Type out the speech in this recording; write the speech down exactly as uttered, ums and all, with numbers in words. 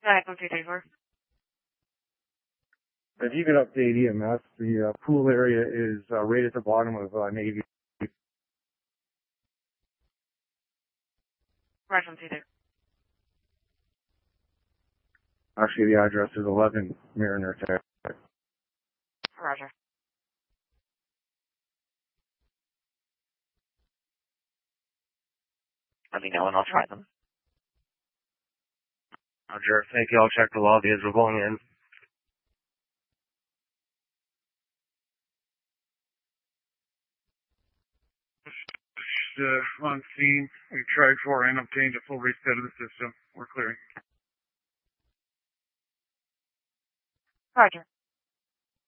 Back on two three four. If you could update E M S, the uh, pool area is uh, right at the bottom of uh, Navy. Roger on two two. Actually, the address is eleven Mariner Tech. Roger. Let me know and I'll try them. Roger. Thank you. I'll check the lobby as we're going in. Uh, on scene, we tried for and obtained a full reset of the system. We're clearing. Roger.